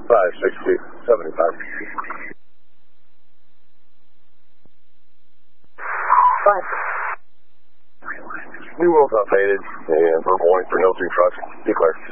56075. New World's updated, and verbal warning for no 3 trucks. Declare.